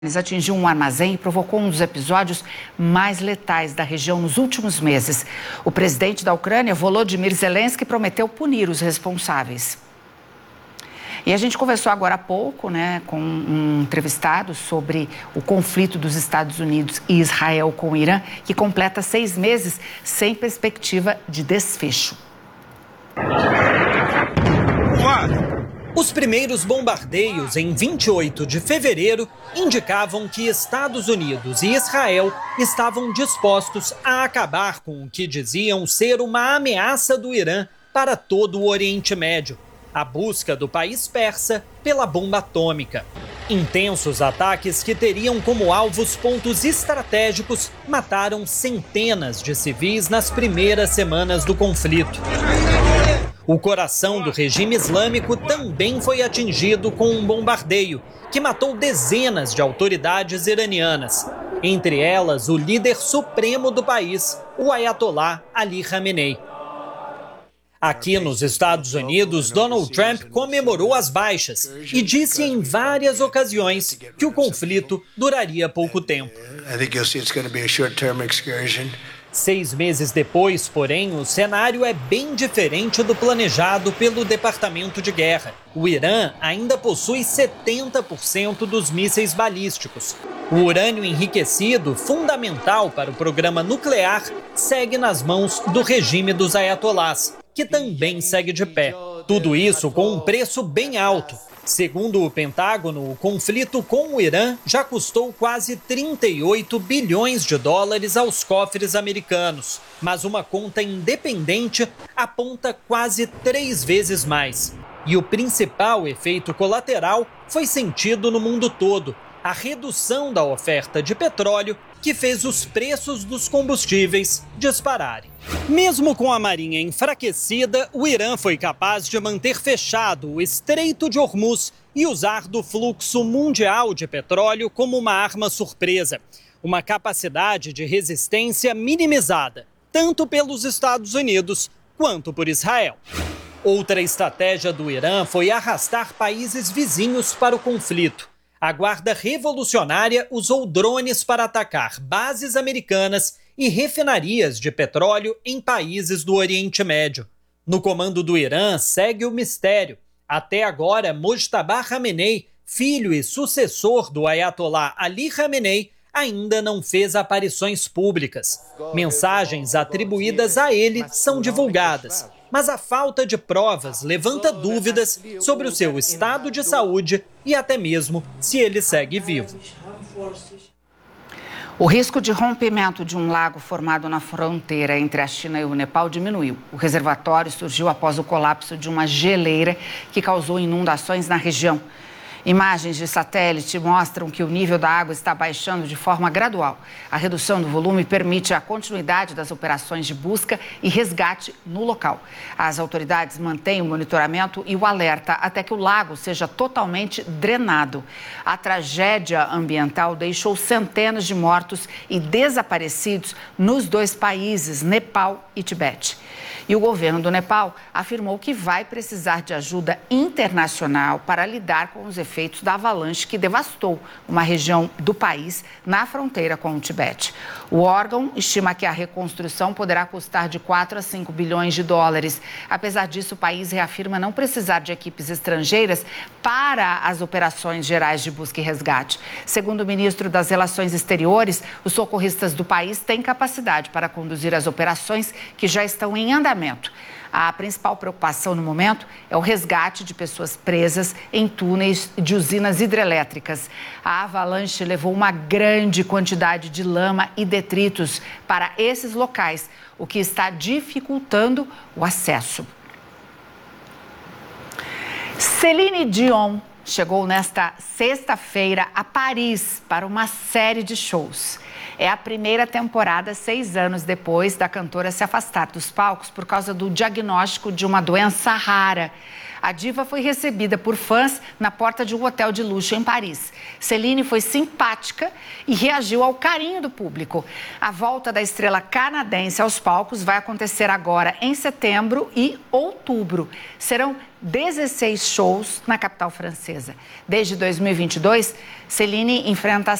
Atingiu um armazém e provocou um dos episódios mais letais da região nos últimos meses. O presidente da Ucrânia, Volodymyr Zelensky, prometeu punir os responsáveis. E a gente conversou agora há pouco, com um entrevistado sobre o conflito dos Estados Unidos e Israel com o Irã, que completa 6 meses sem perspectiva de desfecho. Os primeiros bombardeios em 28 de fevereiro indicavam que Estados Unidos e Israel estavam dispostos a acabar com o que diziam ser uma ameaça do Irã para todo o Oriente Médio, a busca do país persa pela bomba atômica. Intensos ataques que teriam como alvos pontos estratégicos mataram centenas de civis nas primeiras semanas do conflito. O coração do regime islâmico também foi atingido com um bombardeio que matou dezenas de autoridades iranianas, entre elas o líder supremo do país, o Ayatollah Ali Khamenei. Aqui nos Estados Unidos, Donald Trump comemorou as baixas e disse em várias ocasiões que o conflito duraria pouco tempo. 6 meses depois, porém, o cenário é bem diferente do planejado pelo Departamento de Guerra. O Irã ainda possui 70% dos mísseis balísticos. O urânio enriquecido, fundamental para o programa nuclear, segue nas mãos do regime dos ayatolás, que também segue de pé. Tudo isso com um preço bem alto. Segundo o Pentágono, o conflito com o Irã já custou quase 38 bilhões de dólares aos cofres americanos. Mas uma conta independente aponta quase 3 vezes mais. E o principal efeito colateral foi sentido no mundo todo: a redução da oferta de petróleo, que fez os preços dos combustíveis dispararem. Mesmo com a marinha enfraquecida, o Irã foi capaz de manter fechado o Estreito de Hormuz e usar do fluxo mundial de petróleo como uma arma surpresa. Uma capacidade de resistência minimizada, tanto pelos Estados Unidos quanto por Israel. Outra estratégia do Irã foi arrastar países vizinhos para o conflito. A Guarda Revolucionária usou drones para atacar bases americanas e refinarias de petróleo em países do Oriente Médio. No comando do Irã segue o mistério. Até agora, Mojtaba Khamenei, filho e sucessor do Ayatollah Ali Khamenei, ainda não fez aparições públicas. Mensagens atribuídas a ele são divulgadas, mas a falta de provas levanta dúvidas sobre o seu estado de saúde e até mesmo se ele segue vivo. O risco de rompimento de um lago formado na fronteira entre a China e o Nepal diminuiu. O reservatório surgiu após o colapso de uma geleira que causou inundações na região. Imagens de satélite mostram que o nível da água está baixando de forma gradual. A redução do volume permite a continuidade das operações de busca e resgate no local. As autoridades mantêm o monitoramento e o alerta até que o lago seja totalmente drenado. A tragédia ambiental deixou centenas de mortos e desaparecidos nos 2 países, Nepal e Tibete. E o governo do Nepal afirmou que vai precisar de ajuda internacional para lidar com os efeitos da avalanche que devastou uma região do país na fronteira com o Tibete. O órgão estima que a reconstrução poderá custar de 4 a 5 bilhões de dólares. Apesar disso, o país reafirma não precisar de equipes estrangeiras para as operações gerais de busca e resgate. Segundo o ministro das Relações Exteriores, os socorristas do país têm capacidade para conduzir as operações que já estão em andamento. A principal preocupação no momento é o resgate de pessoas presas em túneis de usinas hidrelétricas. A avalanche levou uma grande quantidade de lama e detritos para esses locais, o que está dificultando o acesso. Celine Dion chegou nesta sexta-feira a Paris para uma série de shows. É a primeira temporada 6 anos depois da cantora se afastar dos palcos por causa do diagnóstico de uma doença rara. A diva foi recebida por fãs na porta de um hotel de luxo em Paris. Celine foi simpática e reagiu ao carinho do público. A volta da estrela canadense aos palcos vai acontecer agora em setembro e outubro. Serão 16 shows na capital francesa. Desde 2022, Celine enfrenta